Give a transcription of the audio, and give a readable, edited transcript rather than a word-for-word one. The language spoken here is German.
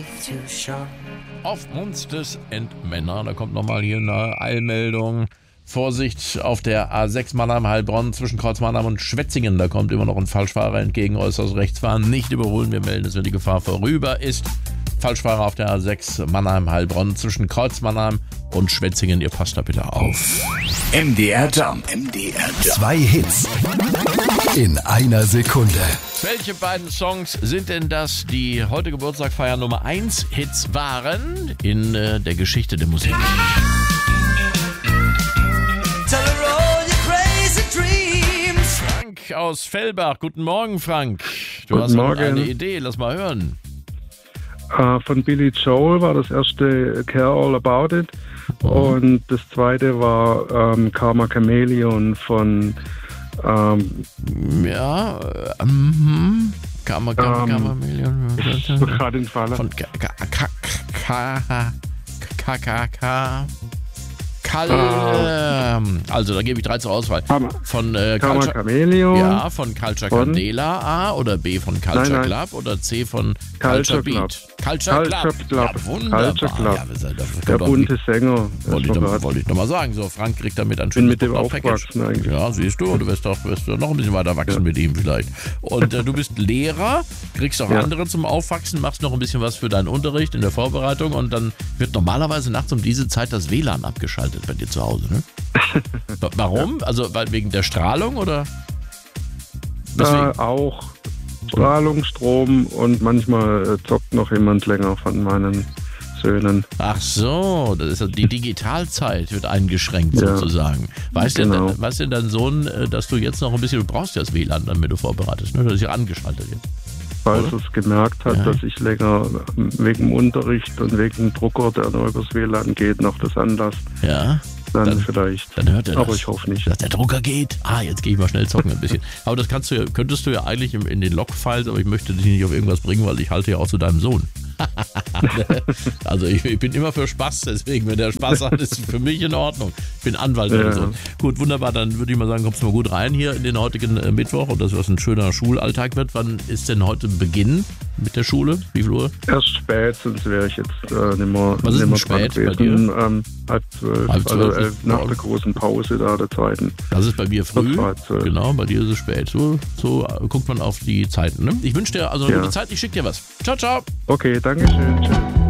Auf Monsters and Männer, da kommt nochmal hier eine Eilmeldung. Vorsicht auf der A6 Mannheim-Heilbronn zwischen Kreuz Mannheim und Schwetzingen. Da kommt immer noch ein Falschfahrer entgegen, äußerst rechts fahren. Nicht überholen, wir melden es, wenn die Gefahr vorüber ist. Falschfahrer auf der A6 Mannheim-Heilbronn zwischen Kreuz Mannheim und Schwetzingen. Ihr passt da bitte auf. MDR Jump. Zwei Hits in einer Sekunde. Welche beiden Songs sind denn das, die heute Geburtstag feiern, Nummer 1 Hits waren in der Geschichte der Musik? Frank aus Fellbach. Guten Morgen, Frank. Du Guten hast Morgen. eine Idee, lass mal hören. Von Billy Joel war das erste Care All About It. Und das zweite war Karma Chameleon von Karma gerade den Fall. von KKK. Also, da gebe ich 3 zur Auswahl. Von Karma Chameleon. Ja, von Culture Candela A oder B von Culture Nein. Club oder C von Culture Beat. Club. Culture Club. Ja, wunderbar. Culture Club. Ja, Der bunte Sänger. wollte ich noch mal sagen. So, Frank kriegt damit ein Ich bin schönes mit dem Package. aufgewachsen eigentlich. Ja, siehst du, du wirst doch noch ein bisschen weiter wachsen mit ihm vielleicht. Und du bist Lehrer, kriegst auch andere zum Aufwachsen, machst noch ein bisschen was für deinen Unterricht in der Vorbereitung und dann wird normalerweise nachts um diese Zeit das WLAN abgeschaltet bei dir zu Hause, ne? Warum? Also wegen der Strahlung oder? Auch Strahlung, Strom und manchmal zockt noch jemand länger von meinen Söhnen. Ach so, das ist die Digitalzeit wird eingeschränkt sozusagen. Weiß denn dein Sohn, dass du jetzt noch ein bisschen, du brauchst ja das WLAN, damit du vorbereitest, ne? Das ist ja angeschaltet jetzt. Falls es gemerkt hat, dass ich länger wegen dem Unterricht und wegen dem Drucker, der nur übers WLAN geht, noch das anlasst. Ja. Dann vielleicht. Dann hört er das. Aber ich hoffe nicht. Dass der Drucker geht. Jetzt gehe ich mal schnell zocken ein bisschen. Aber das könntest du ja eigentlich in den Logfiles, aber ich möchte dich nicht auf irgendwas bringen, weil ich halte ja auch zu deinem Sohn. Also ich bin immer für Spaß, deswegen, wenn der Spaß hat, ist für mich in Ordnung. Ich bin Anwalt und so. Gut, wunderbar, dann würde ich mal sagen, kommst du mal gut rein hier in den heutigen Mittwoch und dass das ein schöner Schulalltag wird. Wann ist denn heute Beginn mit der Schule? Wie viel Uhr? Erst spät, sonst wäre ich jetzt nicht mehr Was ist denn dran spät bei gewesen. dir? 11:30, Halb also 12 ist nach der großen Pause da, der zweiten. Das ist bei mir früh. 12. Genau, bei dir ist es spät. So guckt man auf die Zeiten. Ne? Ich wünsche dir also eine gute Zeit. Ich schicke dir was. Ciao, ciao. Okay, danke schön. Tschüss.